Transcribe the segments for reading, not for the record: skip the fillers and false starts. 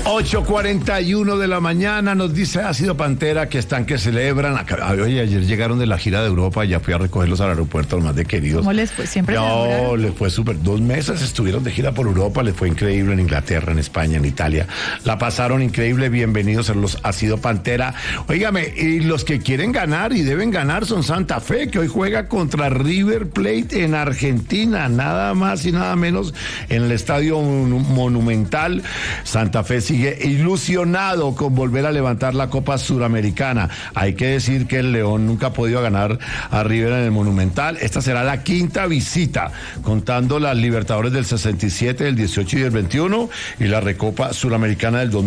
8:41 de la mañana, nos dice Ácido Pantera que están que celebran. Oye, ayer llegaron de la gira de Europa, ya fui a recogerlos al aeropuerto, los más de queridos. ¿Cómo les fue? ¿Siempre No, les fue súper. 2 meses estuvieron de gira por Europa, les fue increíble en Inglaterra, en España, en Italia. La pasaron increíble, bienvenidos a los Ácido Pantera. Óigame, y los que quieren ganar y deben ganar son Santa Fe, que hoy juega contra River Plate en Argentina, nada más y nada menos en el Estadio Monumental. Santa Fe sigue ilusionado con volver a levantar la Copa Suramericana. Hay que decir que el León nunca ha podido ganar a River en el Monumental. Esta será la 5ª visita, contando las Libertadores del 67, del 18 y del 21 y la Recopa Suramericana del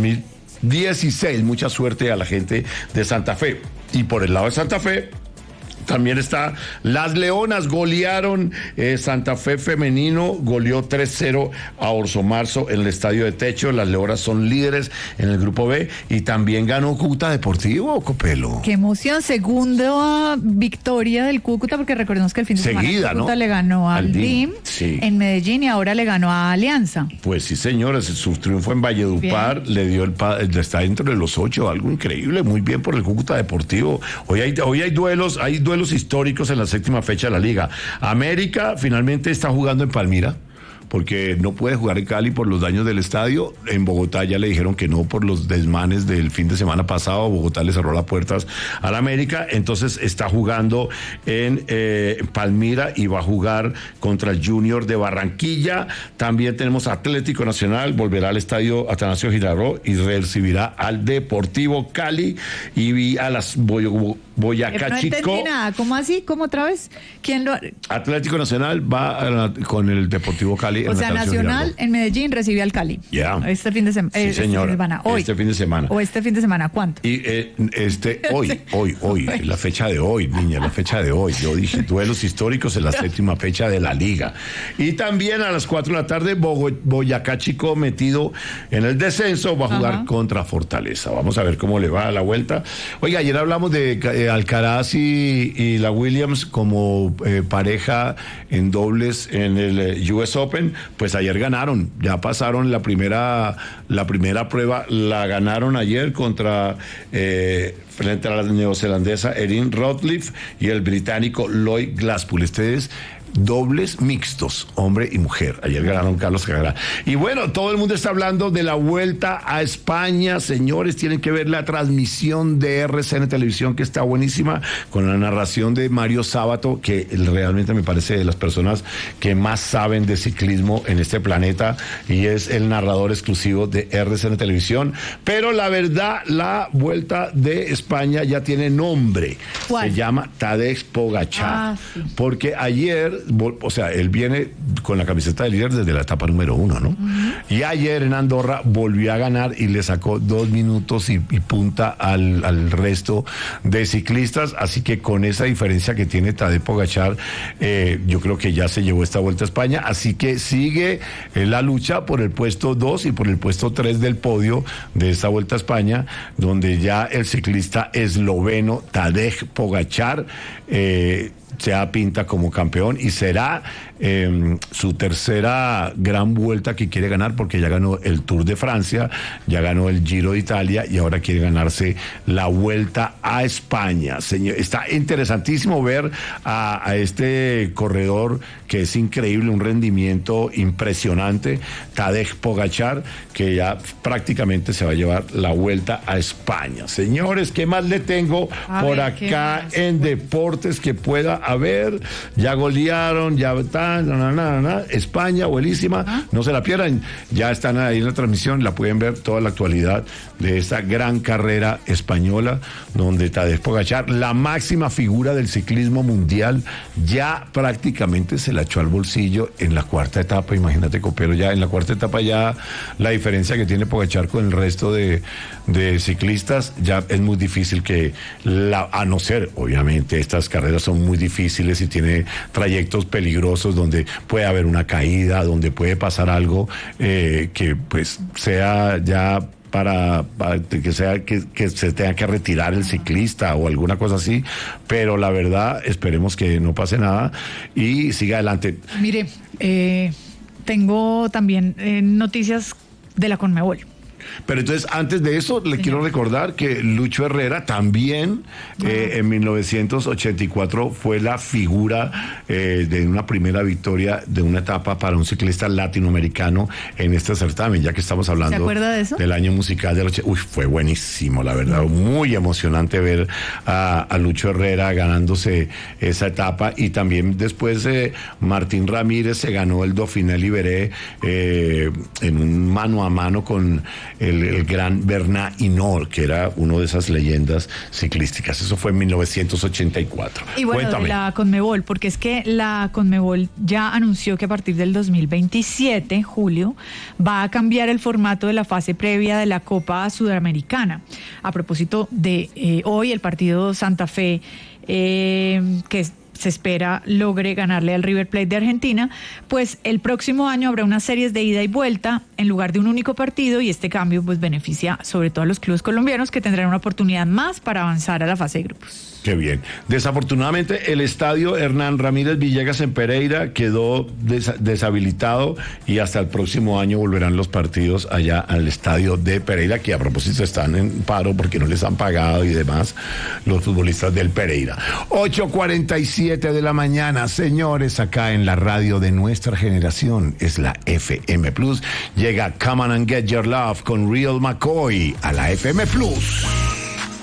2016. Mucha suerte a la gente de Santa Fe. Y por el lado de Santa Fe también está las Leonas, golearon Santa Fe femenino, goleó 3-0 a Orso Marzo en el Estadio de Techo. Las Leonas son líderes en el grupo B y también ganó Cúcuta Deportivo, Copelo. Qué emoción, segunda victoria del Cúcuta, porque recordemos que el fin de semana Cúcuta, ¿no?, le ganó al DIM, sí, en Medellín, y ahora le ganó a Alianza. Pues sí, señores, su triunfo en Valledupar le dio está dentro de los 8, algo increíble, muy bien por el Cúcuta Deportivo. Hoy hay duelos históricos en la 7ª fecha de la Liga. América finalmente está jugando en Palmira, porque no puede jugar en Cali por los daños del estadio. En Bogotá ya le dijeron que no por los desmanes del fin de semana pasado. Bogotá le cerró las puertas al América, entonces está jugando en Palmira y va a jugar contra el Junior de Barranquilla. También tenemos Atlético Nacional, volverá al estadio Atanasio Girardot y recibirá al Deportivo Cali y a las Boyacá no Chico. Entendí nada. ¿Cómo así? ¿Cómo otra vez? ¿Quién lo...? Atlético Nacional va con el Deportivo Cali. O sea, Nacional en Medellín recibe al Cali. Ya. Este fin de semana. Sí, señora. Hoy. Este fin de semana. ¿O este fin de semana? ¿Cuánto? Y hoy, la fecha de hoy, niña, la fecha de hoy. Yo dije duelos históricos en la 7ª fecha de la Liga. Y también a las 4 de la tarde, Boyacá Chico, metido en el descenso, va a jugar contra Fortaleza. Vamos a ver cómo le va a la vuelta. Oiga, ayer hablamos de Alcaraz y la Williams como pareja en dobles en el US Open. Pues ayer ganaron, ya pasaron la primera prueba, la ganaron ayer contra frente a la neozelandesa Erin Routliffe y el británico Lloyd Glasspool. Dobles mixtos, hombre y mujer. Ayer ganaron Carlos Cagará. Y bueno, todo el mundo está hablando de la vuelta a España. Señores, tienen que ver la transmisión de RCN Televisión, que está buenísima, con la narración de Mario Sábato, que realmente me parece de las personas que más saben de ciclismo en este planeta, y es el narrador exclusivo de RCN Televisión. Pero la verdad, la vuelta de España ya tiene nombre. ¿Cuál? Se llama Tadej Pogačar. Sí. Porque ayer, o sea, él viene con la camiseta de líder desde la etapa número 1, ¿no? Uh-huh. Y ayer en Andorra volvió a ganar y le sacó 2 minutos y punta al resto de ciclistas. Así que con esa diferencia que tiene Tadej Pogačar, yo creo que ya se llevó esta vuelta a España. Así que sigue la lucha por el puesto 2 y por el puesto 3 del podio de esta vuelta a España, donde ya el ciclista esloveno Tadej Pogačar se pinta como campeón y será su tercera gran vuelta que quiere ganar, porque ya ganó el Tour de Francia, ya ganó el Giro de Italia y ahora quiere ganarse la Vuelta a España. Señor, está interesantísimo ver a este corredor que es increíble, un rendimiento impresionante, Tadej Pogačar, que ya prácticamente se va a llevar la Vuelta a España. Señores, ¿qué más le tengo por acá en deportes que pueda haber? Ya golearon, ya están, España, buenísima, no se la pierdan, ya están ahí en la transmisión, la pueden ver toda la actualidad de esta gran carrera española, donde Tadej Pogačar, la máxima figura del ciclismo mundial, ya prácticamente se la echó al bolsillo en la 4ª etapa. Imagínate, Copero, ya en la 4ª etapa ya la diferencia que tiene Pogačar con el resto de ciclistas, ya es muy difícil que, a no ser, obviamente, estas carreras son muy difíciles y tiene trayectos peligrosos donde puede haber una caída, donde puede pasar algo que pues sea ya para que se tenga que retirar el ciclista o alguna cosa así, pero la verdad esperemos que no pase nada y siga adelante. Mire, tengo también noticias de la Conmebol. Pero entonces, antes de eso, le quiero recordar que Lucho Herrera también en 1984 fue la figura de una primera victoria de una etapa para un ciclista latinoamericano en este certamen, ya que estamos hablando ¿Se acuerda de eso? Del año musical del 80. Uy, fue buenísimo, la verdad, muy emocionante ver a Lucho Herrera ganándose esa etapa, y también después Martín Ramírez se ganó el Dauphiné Libéré en un mano a mano con el gran Bernard Hinault, que era uno de esas leyendas ciclísticas. Eso fue en 1984. Y bueno, Cuéntame. De la Conmebol, porque es que la Conmebol ya anunció que a partir del 2027, julio, va a cambiar el formato de la fase previa de la Copa Sudamericana. A propósito de hoy, el partido Santa Fe, que se espera logre ganarle al River Plate de Argentina, pues el próximo año habrá unas series de ida y vuelta en lugar de un único partido, y este cambio pues beneficia sobre todo a los clubes colombianos, que tendrán una oportunidad más para avanzar a la fase de grupos. Qué bien. Desafortunadamente, el estadio Hernán Ramírez Villegas en Pereira quedó deshabilitado, y hasta el próximo año volverán los partidos allá al estadio de Pereira, que a propósito están en paro porque no les han pagado y demás los futbolistas del Pereira. 8:47 de la mañana, señores, acá en la radio de nuestra generación, es la FM Plus. Llega Come On and Get Your Love con Real McCoy a la FM Plus.